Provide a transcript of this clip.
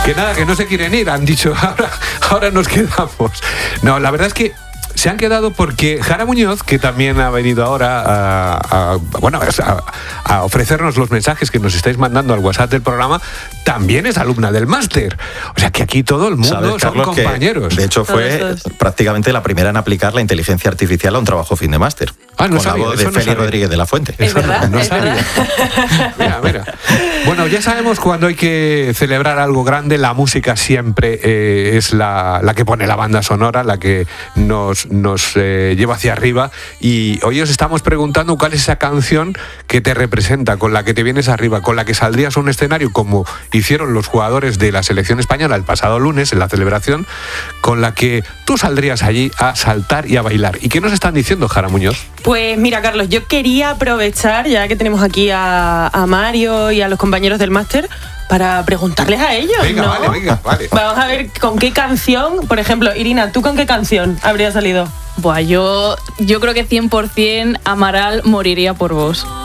Que nada, que no se quieren ir, han dicho, ahora nos quedamos. No, la verdad es que se han quedado porque Jara Muñoz, que también ha venido ahora a ofrecernos los mensajes que nos estáis mandando al WhatsApp del programa, también es alumna del máster. O sea que aquí todo el mundo son Carlos, compañeros. De hecho, fue prácticamente la primera en aplicar la inteligencia artificial a un trabajo fin de máster. Ah, no con sabía, la voz eso de no Félix sabía. Rodríguez de la Fuente. Es verdad, No es sabía. verdad. Mira. Bueno, ya sabemos cuando hay que celebrar algo grande, la música siempre es la que pone la banda sonora, la que nos lleva hacia arriba. Y hoy os estamos preguntando cuál es esa canción que te representa, con la que te vienes arriba, con la que saldrías a un escenario como hicieron los jugadores de la selección española el pasado lunes en la celebración, con la que tú saldrías allí a saltar y a bailar. ¿Y qué nos están diciendo, Jara Muñoz? Pues mira, Carlos, yo quería aprovechar, ya que tenemos aquí a Mario y a los compañeros del máster, para preguntarles a ellos, Venga, ¿no? vale. Vamos a ver con qué canción, por ejemplo, Irina, ¿tú con qué canción habrías salido? Buah, yo creo que 100% Amaral moriría por vos.